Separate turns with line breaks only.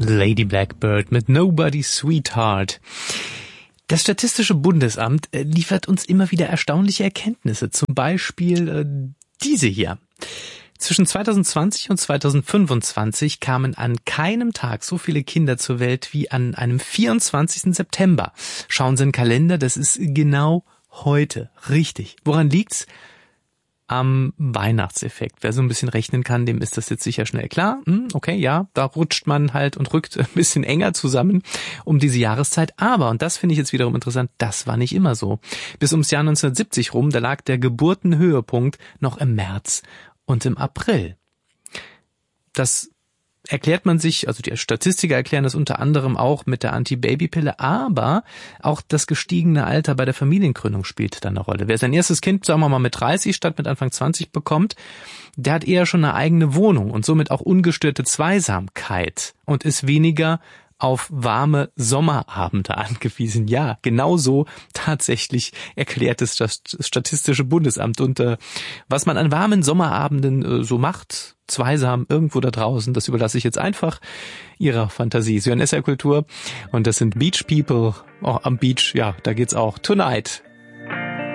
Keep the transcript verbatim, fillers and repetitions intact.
Lady Blackbird mit Nobody's Sweetheart. Das Statistische Bundesamt äh, liefert uns immer wieder erstaunliche Erkenntnisse. Zum Beispiel äh, diese hier. Zwischen zweitausendzwanzig und zweitausendfünfundzwanzig kamen an keinem Tag so viele Kinder zur Welt wie an einem vierundzwanzigsten September. Schauen Sie in den Kalender, das ist genau heute. Richtig. Woran liegt's? Am Weihnachtseffekt. Wer so ein bisschen rechnen kann, dem ist das jetzt sicher schnell klar. Hm, okay, ja, da rutscht man halt und rückt ein bisschen enger zusammen um diese Jahreszeit. Aber, und das finde ich jetzt wiederum interessant, das war nicht immer so. Bis ums Jahr neunzehnhundertsiebzig rum, da lag der Geburtenhöhepunkt noch im März und im April. Das erklärt man sich, also die Statistiker erklären das unter anderem auch mit der Anti-Baby-Pille, aber auch das gestiegene Alter bei der Familiengründung spielt da eine Rolle. Wer sein erstes Kind, sagen wir mal, mit dreißig statt mit Anfang zwanzig bekommt, der hat eher schon eine eigene Wohnung und somit auch ungestörte Zweisamkeit und ist weniger auf warme Sommerabende angewiesen. Ja, genauso tatsächlich erklärt es das Statistische Bundesamt. Und äh, was man an warmen Sommerabenden äh, so macht, zweisam irgendwo da draußen, das überlasse ich jetzt einfach Ihrer Fantasie. Sie hören S R Kultur und das sind Beach People. Oh, am Beach, ja, da geht's auch. Tonight.